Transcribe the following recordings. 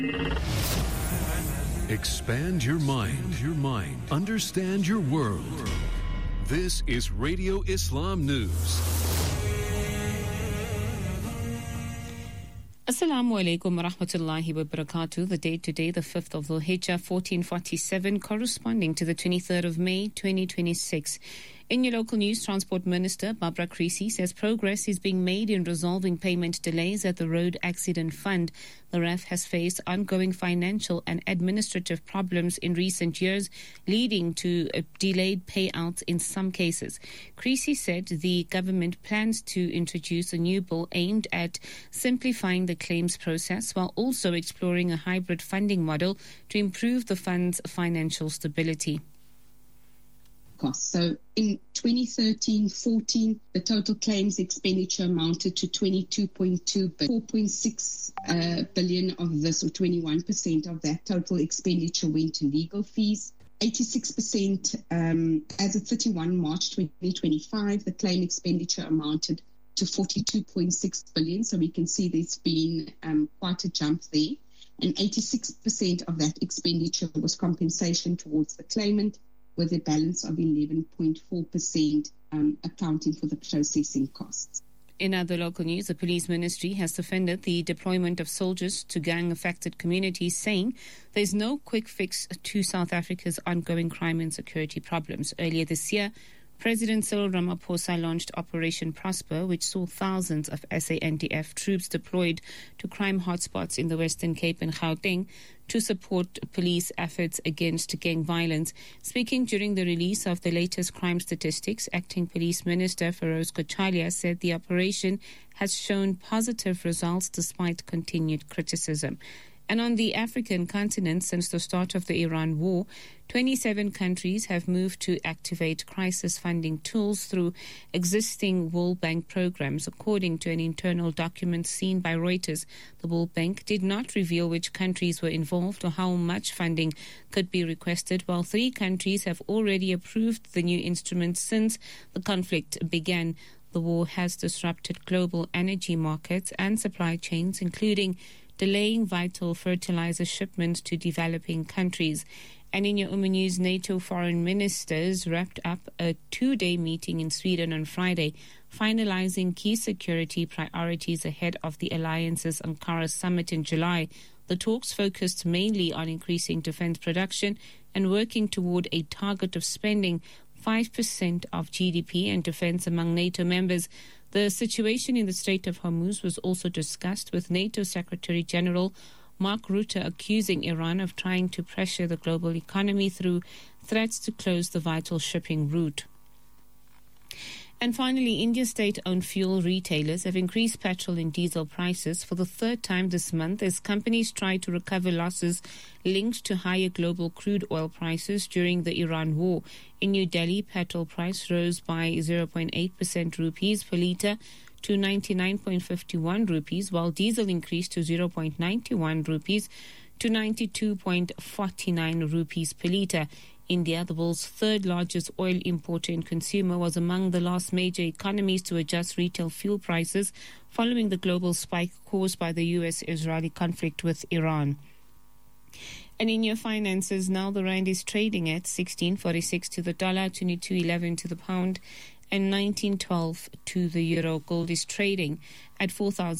Expand your mind. Understand your world. This is Radio Islam News. Assalamu alaikum wa rahmatullahi wa barakatuh. The date today, the 5th of Dhul Hijjah 1447, corresponding to the 23rd of May 2026. In your local news, Transport Minister Barbara Creecy says progress is being made in resolving payment delays at the Road Accident Fund. The RAF has faced ongoing financial and administrative problems in recent years, leading to delayed payouts in some cases. Creecy said the government plans to introduce a new bill aimed at simplifying the claims process while also exploring a hybrid funding model to improve the fund's financial stability. So in 2013-14, the total claims expenditure amounted to 22.2 billion. 4.6 billion of this, or 21% of that total expenditure, went to legal fees. 86% as of 31 March 2025, the claim expenditure amounted to 42.6 billion. So we can see there's been quite a jump there. And 86% of that expenditure was compensation towards the claimant, with a balance of 11.4% accounting for the processing costs. In other local news, the police ministry has defended the deployment of soldiers to gang-affected communities, saying there's no quick fix to South Africa's ongoing crime and security problems. Earlier this year, President Cyril Ramaphosa launched Operation Prosper, which saw thousands of SANDF troops deployed to crime hotspots in the Western Cape and Gauteng to support police efforts against gang violence. Speaking during the release of the latest crime statistics, Acting Police Minister Feroz Kochalia said the operation has shown positive results despite continued criticism. And on the African continent, since the start of the Iran war, 27 countries have moved to activate crisis funding tools through existing World Bank programs. According to an internal document seen by Reuters, the World Bank did not reveal which countries were involved or how much funding could be requested, while 3 countries have already approved the new instrument since the conflict began. The war has disrupted global energy markets and supply chains, including delaying vital fertilizer shipments to developing countries. And in your news, NATO foreign ministers wrapped up a 2-day meeting in Sweden on Friday, finalizing key security priorities ahead of the alliance's Ankara summit in July. The talks focused mainly on increasing defense production and working toward a target of spending 5% of GDP and defense among NATO members. The situation in the Strait of Hormuz was also discussed, with NATO Secretary General Mark Rutte accusing Iran of trying to pressure the global economy through threats to close the vital shipping route. And finally, India's state-owned fuel retailers have increased petrol and diesel prices for the 3rd time this month as companies try to recover losses linked to higher global crude oil prices during the Iran war. In New Delhi, petrol price rose by 0.8% rupees per litre to 99.51 rupees, while diesel increased to 0.91 rupees to 92.49 rupees per litre. India, the world's 3rd largest oil importer and consumer, was among the last major economies to adjust retail fuel prices following the global spike caused by the US-Israeli conflict with Iran. And in your finances, now the rand is trading at 16.46 to the dollar, 22.11 to the pound, and 19.12 to the euro. Gold is trading at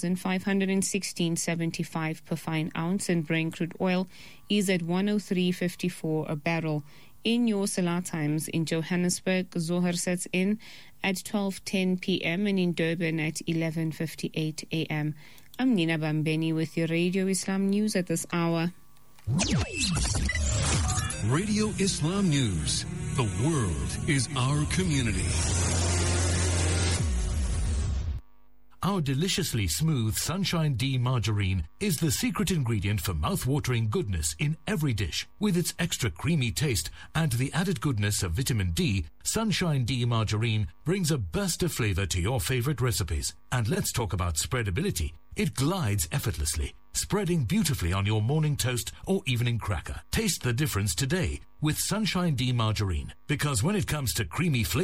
4,516.75 per fine ounce, and Brent crude oil is at 103.54 a barrel. In your Salah times, in Johannesburg, Zohar sets in at 12:10 p.m. and in Durban at 11:58 a.m. I'm Nina Bambeni with your Radio Islam News at this hour. Radio Islam News. The world is our community. Our deliciously smooth Sunshine D margarine is the secret ingredient for mouth-watering goodness in every dish. With its extra creamy taste and the added goodness of vitamin D, Sunshine D margarine brings a burst of flavor to your favorite recipes. And let's talk about spreadability. It glides effortlessly, spreading beautifully on your morning toast or evening cracker. Taste the difference today with Sunshine D margarine, because when it comes to creamy flavor,